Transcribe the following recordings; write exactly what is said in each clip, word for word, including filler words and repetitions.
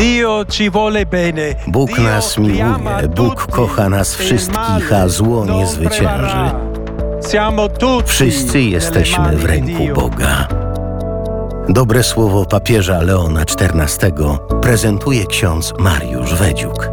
Bóg nas miłuje, Bóg kocha nas wszystkich, a zło nie zwycięży. Wszyscy jesteśmy w ręku Boga. Dobre słowo papieża Leona czternastego prezentuje ksiądz Mariusz Wedziuk.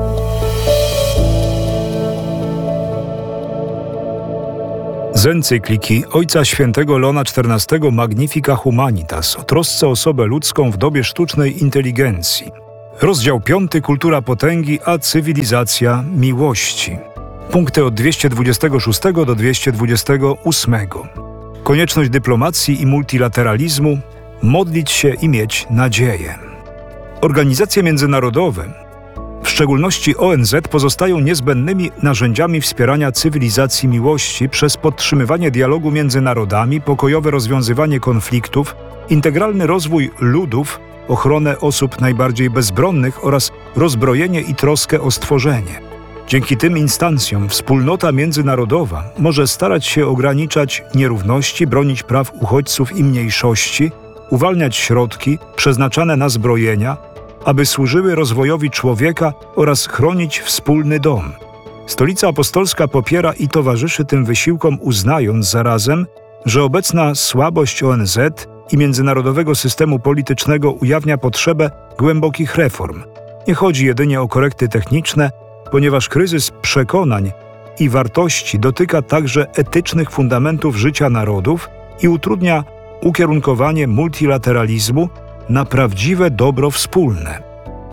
Z encykliki Ojca Świętego Leona czternastego Magnifica Humanitas o trosce o osobę ludzką w dobie sztucznej inteligencji. Rozdział piąty. Kultura potęgi a cywilizacja miłości. Punkty od dwieście dwudziestego szóstego do dwieście dwudziestego ósmego. Konieczność dyplomacji i multilateralizmu, modlić się i mieć nadzieję. Organizacje międzynarodowe, w szczególności O N Z, pozostają niezbędnymi narzędziami wspierania cywilizacji miłości przez podtrzymywanie dialogu między narodami, pokojowe rozwiązywanie konfliktów, integralny rozwój ludów, ochronę osób najbardziej bezbronnych oraz rozbrojenie i troskę o stworzenie. Dzięki tym instancjom wspólnota międzynarodowa może starać się ograniczać nierówności, bronić praw uchodźców i mniejszości, uwalniać środki przeznaczane na zbrojenia, aby służyły rozwojowi człowieka oraz chronić wspólny dom. Stolica Apostolska popiera i towarzyszy tym wysiłkom, uznając zarazem, że obecna słabość O N Z i międzynarodowego systemu politycznego ujawnia potrzebę głębokich reform. Nie chodzi jedynie o korekty techniczne, ponieważ kryzys przekonań i wartości dotyka także etycznych fundamentów życia narodów i utrudnia ukierunkowanie multilateralizmu na prawdziwe dobro wspólne.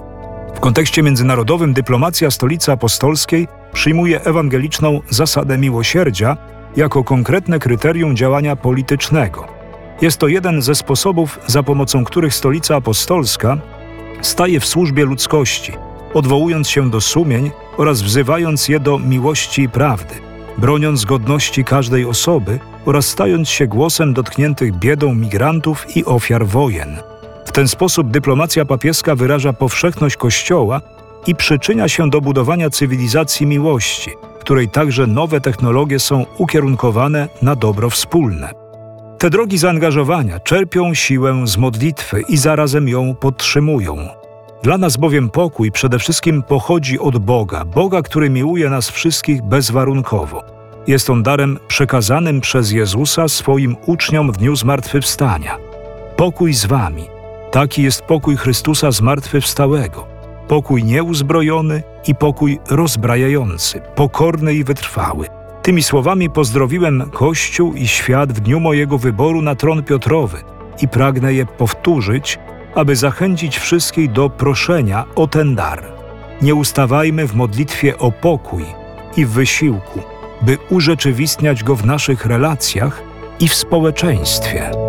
W kontekście międzynarodowym dyplomacja Stolicy Apostolskiej przyjmuje ewangeliczną zasadę miłosierdzia jako konkretne kryterium działania politycznego. Jest to jeden ze sposobów, za pomocą których Stolica Apostolska staje w służbie ludzkości, odwołując się do sumień oraz wzywając je do miłości i prawdy, broniąc godności każdej osoby oraz stając się głosem dotkniętych biedą migrantów i ofiar wojen. W ten sposób dyplomacja papieska wyraża powszechność Kościoła i przyczynia się do budowania cywilizacji miłości, której także nowe technologie są ukierunkowane na dobro wspólne. Te drogi zaangażowania czerpią siłę z modlitwy i zarazem ją podtrzymują. Dla nas bowiem pokój przede wszystkim pochodzi od Boga, Boga, który miłuje nas wszystkich bezwarunkowo. Jest On darem przekazanym przez Jezusa swoim uczniom w dniu zmartwychwstania. Pokój z wami. Taki jest pokój Chrystusa zmartwychwstałego. Pokój nieuzbrojony i pokój rozbrajający, pokorny i wytrwały. Tymi słowami pozdrowiłem Kościół i świat w dniu mojego wyboru na tron Piotrowy i pragnę je powtórzyć, aby zachęcić wszystkich do proszenia o ten dar. Nie ustawajmy w modlitwie o pokój i w wysiłku, by urzeczywistniać go w naszych relacjach i w społeczeństwie.